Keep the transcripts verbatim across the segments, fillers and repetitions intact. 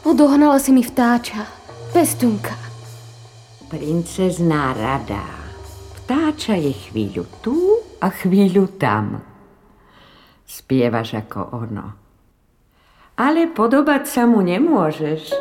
Odohnala si mi vtáča, pestunka. Princezná Rada. Vtáča je chvíľu tu a chvíľu tam. Spievaš ako ono. Ale podobať sa mu nemôžeš.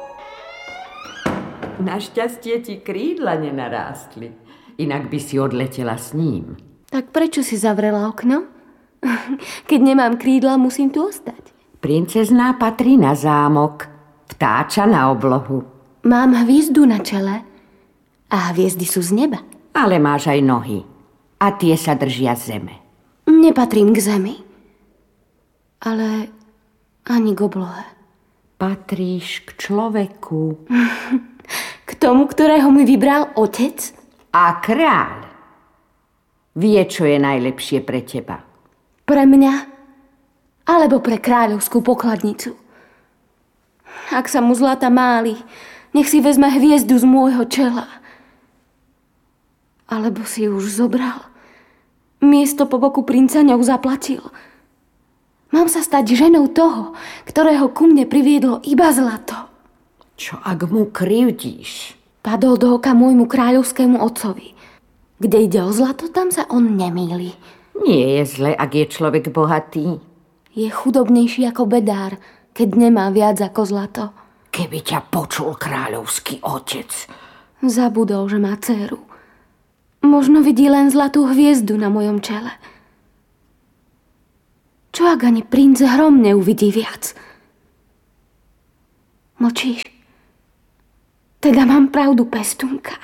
Našťastie ti krídla nenarástli. Inak by si odletela s ním. Tak prečo si zavrela okno? Keď nemám krídla, musím tu ostať. Princezná patrí na zámok, vtáča na oblohu. Mám hviezdu na čele a hviezdy sú z neba. Ale máš aj nohy a tie sa držia zeme. Nepatrím k zemi, ale ani k oblohe. Patríš k človeku. K tomu, ktorého mi vybral otec? A kráľ vie, čo je najlepšie pre teba. Pre mňa? Alebo pre kráľovskú pokladnicu? Ak sa mu zlata máli, nech si vezme hviezdu z môjho čela. Alebo si ju už zobral. Miesto po boku princa ňou zaplatil. Mám sa stať ženou toho, ktorého ku mne priviedlo iba zlato. Čo ak mu krivdíš? Padol do oka môjmu kráľovskému otcovi. Kde ide o zlato, tam sa on nemýli. Nie je zle, ak je človek bohatý. Je chudobnejší ako bedár, keď nemá viac ako zlato. Keby ťa počul kráľovský otec. Zabudol, že má dcéru. Možno vidí len zlatú hviezdu na mojom čele. Čo ak ani princ Hrom neuvidí viac? Mlčíš? Teda mám pravdu, pestunka.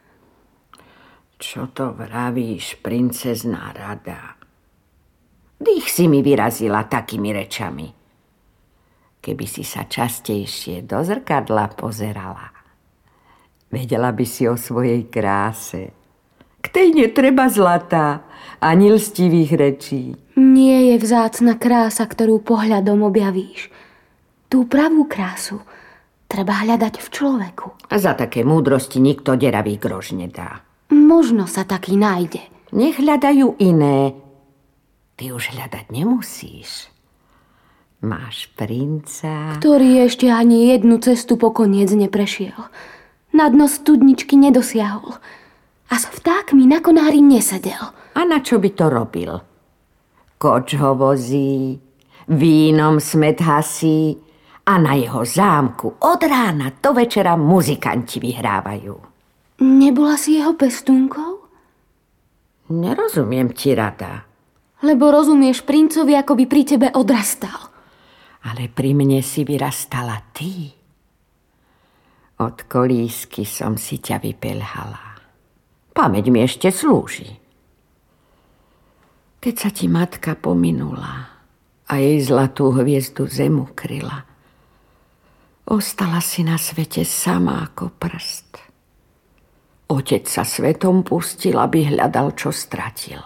Čo to vravíš, princezná Rada? Dých si mi vyrazila takými rečami. Keby si sa častejšie do zrkadla pozerala, vedela by si o svojej kráse. K tej netreba zlatá, ani lstivých rečí. Nie je vzácna krása, ktorú pohľadom objavíš. Tú pravú krásu treba hľadať v človeku. A za také múdrosti nikto deravý grož nedá. Možno sa taký nájde. Nech hľadajú iné. Ty už hľadať nemusíš. Máš princa, ktorý ešte ani jednu cestu po koniec neprešiel. Na dno studničky nedosiahol. A s vtákmi na konári nesedel. A na čo by to robil? Koč ho vozí, vínom smet hasí a na jeho zámku od rána do večera muzikanti vyhrávajú. Nebola si jeho pestunkou? Nerozumiem ti, Rada. Lebo rozumieš princovi, ako by pri tebe odrastal. Ale pri mne si vyrastala ty. Od kolísky som si ťa vypelhala. Pamäť mi ešte slúži. Keď sa ti matka pominula a jej zlatú hviezdu zem ukryla, ostala si na svete sama ako prst. Otec sa svetom pustil, aby hľadal, čo stratil.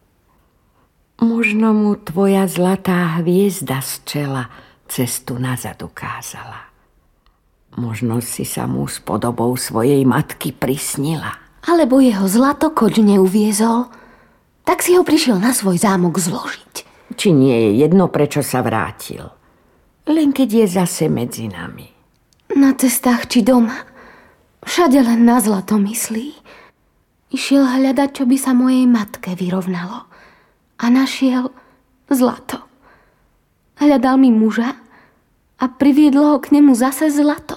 Možno mu tvoja zlatá hviezda z čela cestu nazad ukázala. Možno si sa mu s podobou svojej matky prisnila. Alebo jeho zlato koč neuviezol, tak si ho prišiel na svoj zámok zložiť. Či nie je jedno, prečo sa vrátil? Len keď je zase medzi nami. Na cestách či doma. Všade len na zlato myslí. Išiel hľadať, čo by sa mojej matke vyrovnalo. A našiel zlato. Hľadal mi muža a priviedlo ho k nemu zase zlato.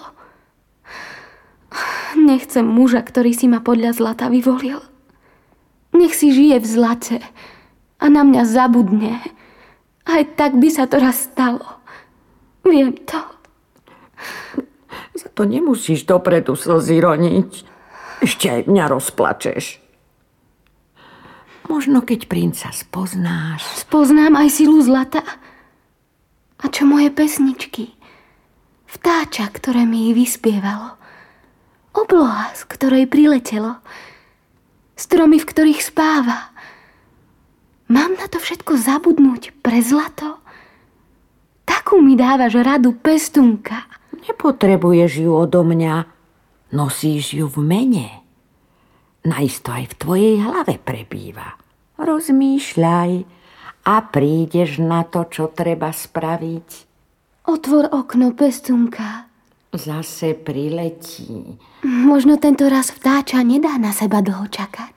Nechcem muža, ktorý si ma podľa zlata vyvolil. Nech si žije v zlate a na mňa zabudne. Aj tak by sa to raz stalo. Viem to. Za to nemusíš dopredu slzy roniť. Ešte aj mňa rozplačeš. Možno keď princa spoznáš. Spoznám aj silu zlata. A čo moje pesničky? Vtáča, ktoré mi vyspievalo. Obloha, z ktorej priletelo. Stromy, v ktorých spáva. Mám na to všetko zabudnúť pre zlato? Takú mi dávaš radu, pestunka. Nepotrebuješ ju odo mňa. Nosíš ju v mene. Najisto aj v tvojej hlave prebýva. Rozmýšľaj a prídeš na to, čo treba spraviť. Otvor okno, pestunka. Zase priletí. Možno tento raz vtáča nedá na seba dlho čakať.